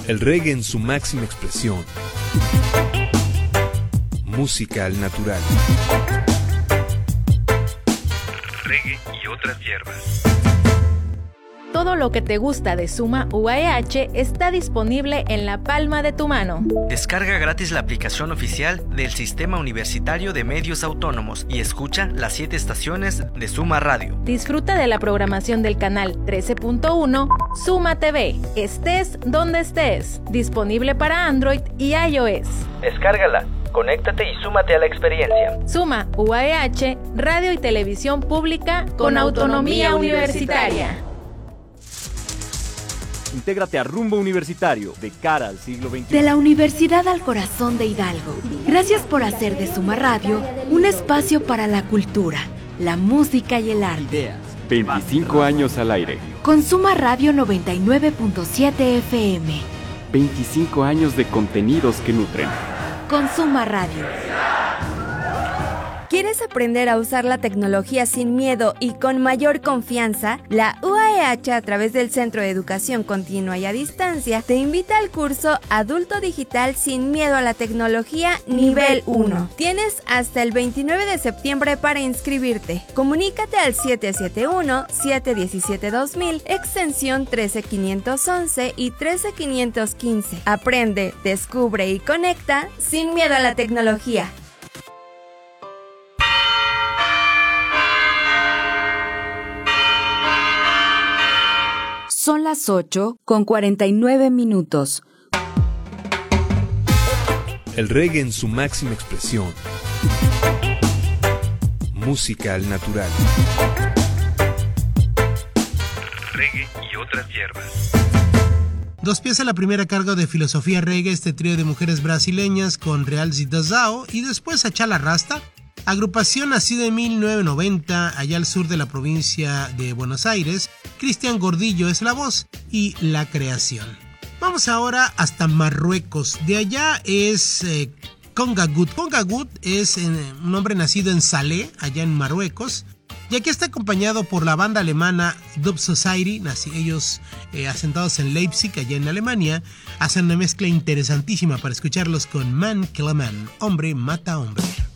El reggae en su máxima expresión. Música al natural. Reggae y otras hierbas. Todo lo que te gusta de Suma UAEH está disponible en la palma de tu mano. Descarga gratis la aplicación oficial del Sistema Universitario de Medios Autónomos y escucha las 7 estaciones de Suma Radio. Disfruta de la programación del canal 13.1 Suma TV. Estés donde estés. Disponible para Android y iOS. Descárgala, conéctate y súmate a la experiencia. Suma UAEH, radio y televisión pública con autonomía universitaria. Intégrate a Rumbo Universitario, de cara al siglo XXI. De la Universidad al Corazón de Hidalgo. Gracias por hacer de Suma Radio un espacio para la cultura, la música y el arte. 25 años al aire. Con Suma Radio 99.7 FM. 25 años de contenidos que nutren. Con Suma Radio. ¿Quieres aprender a usar la tecnología sin miedo y con mayor confianza? La UAEH, a través del Centro de Educación Continua y a Distancia, te invita al curso Adulto Digital sin miedo a la tecnología nivel 1. Tienes hasta el 29 de septiembre para inscribirte. Comunícate al 771-717-2000, extensión 13511 y 13515. Aprende, descubre y conecta sin miedo a la tecnología. Son las 8:49. El reggae en su máxima expresión. Música al natural. Reggae y otras hierbas. Dos piezas la primera cargo de Filosofía Reggae, este trío de mujeres brasileñas con Real Zidazao, y después a Chala Rasta, agrupación nacida en 1990 allá al sur de la provincia de Buenos Aires. Cristian Gordillo es la voz y la creación. Vamos ahora hasta Marruecos. De allá es Conga Good. Conga Good es un hombre nacido en Salé, allá en Marruecos. Y aquí está acompañado por la banda alemana Dub Society. Ellos asentados en Leipzig, allá en Alemania, hacen una mezcla interesantísima para escucharlos con Man Kill a Man, hombre mata hombre.